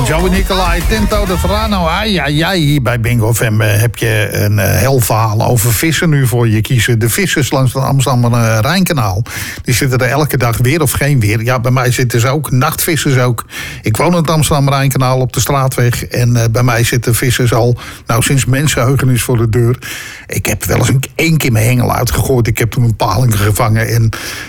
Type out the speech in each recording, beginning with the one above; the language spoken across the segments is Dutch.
Joey Nicolai, Tinto de Verano. Hier bij Bingo FM heb je een heel verhaal over vissen nu voor je kiezen. De vissers langs het Amsterdam-Rijnkanaal. Die zitten er elke dag weer of geen weer. Ja, bij mij zitten ze ook, nachtvissers ook. Ik woon in het Amsterdam-Rijnkanaal op de Straatweg. En bij mij zitten vissers al sinds mensenheugenis voor de deur. Ik heb wel eens één keer mijn hengel uitgegooid. Ik heb toen een paling gevangen. En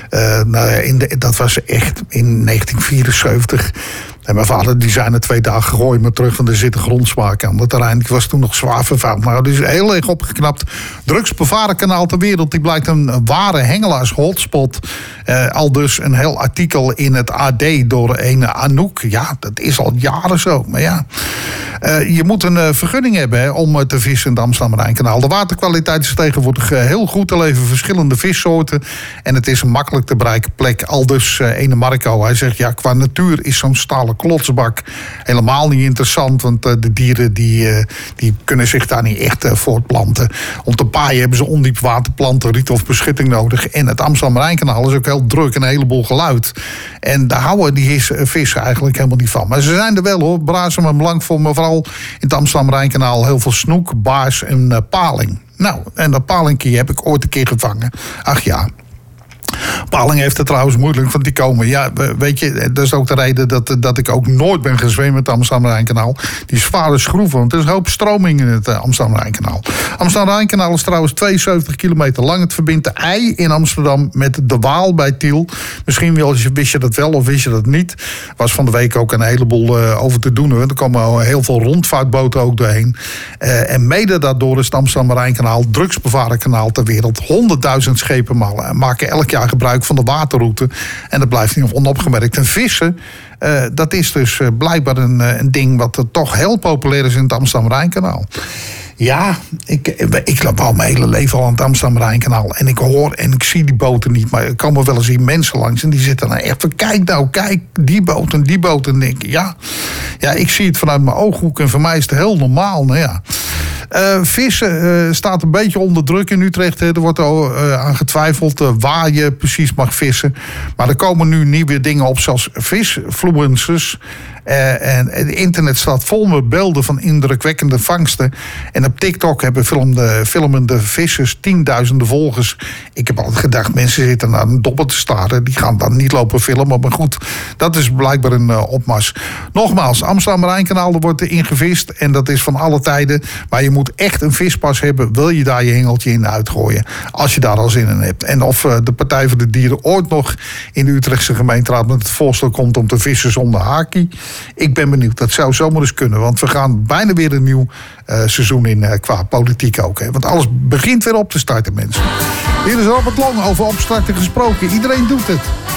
dat was echt in 1974. En mijn vader die zei na 2 dagen gooi me terug, want er zit een grondsmaak aan. Dat terrein was toen nog zwaar vervuild. Nou, die is heel erg opgeknapt. Drugsbevaren kanaal ter wereld. Die blijkt een ware hengelaars-hotspot. Al dus een heel artikel in het AD door een Anouk. Ja, dat is al jaren zo. Maar ja, je moet een vergunning hebben om te vissen in het Amsterdam-Rijnkanaal. De waterkwaliteit is tegenwoordig heel goed. Er leven verschillende vissoorten. En het is een makkelijk te bereiken plek. Al dus ene Marco. Hij zegt, ja, qua natuur is zo'n stalen klotsbak helemaal niet interessant. Want de dieren die kunnen zich daar niet echt voortplanten. Om te paaien hebben ze ondiep waterplanten, riet of beschutting nodig. En het Amsterdam-Rijnkanaal is ook heel druk en een heleboel geluid. En daar houden die vissen eigenlijk helemaal niet van. Maar ze zijn er wel hoor. Brazen en belang voor, maar vooral in het Amsterdam-Rijnkanaal heel veel snoek, baars en paling. Nou, en dat palingkie heb ik ooit een keer gevangen. Ach ja. Paling heeft het trouwens moeilijk, want die komen. Ja, weet je, dat is ook de reden dat ik ook nooit ben gezwemd met het Amsterdam-Rijnkanaal. Die zware schroeven, want er is een hoop stroming in het Amsterdam-Rijnkanaal. Amsterdam-Rijnkanaal is trouwens 72 kilometer lang. Het verbindt de IJ in Amsterdam met de Waal bij Tiel. Misschien wist je dat wel of wist je dat niet. Er was van de week ook een heleboel over te doen. Er komen heel veel rondvaartboten ook doorheen. En mede daardoor is het Amsterdam-Rijnkanaal drugsbevarenkanaal ter wereld. 100.000 schepen maken elk jaar gebruik van de waterroute. En dat blijft niet onopgemerkt. En vissen, dat is dus blijkbaar een ding wat toch heel populair is in het Amsterdam-Rijnkanaal. Ja, ik loop al mijn hele leven al aan het Amsterdam-Rijnkanaal. En ik hoor en ik zie die boten niet. Maar er komen wel eens die mensen langs. En die zitten dan echt van, kijk, die boten. En denk ik, ja, ik zie het vanuit mijn ooghoek. En voor mij is het heel normaal. Nou ja. Vissen staat een beetje onder druk in Utrecht. Er wordt aan getwijfeld waar je precies mag vissen. Maar er komen nu nieuwe dingen op, zoals visfluencers. En het internet staat vol met beelden van indrukwekkende vangsten. En op TikTok hebben filmende vissers 10.000 volgers. Ik heb altijd gedacht, mensen zitten naar een dopper te staren. Die gaan dan niet lopen filmen. Maar goed, dat is blijkbaar een opmars. Nogmaals, Amsterdam-Rijnkanaal, er wordt ingevist. En dat is van alle tijden. Maar je moet echt een vispas hebben. Wil je daar je hengeltje in uitgooien? Als je daar al zin in hebt. En of de Partij voor de Dieren ooit nog in de Utrechtse gemeenteraad met het voorstel komt om te vissen zonder hakie. Ik ben benieuwd. Dat zou zomaar eens kunnen. Want we gaan bijna weer een nieuw seizoen in qua politiek ook. Hè. Want alles begint weer op te starten, mensen. Hier is Robert Long over opstarten gesproken. Iedereen doet het.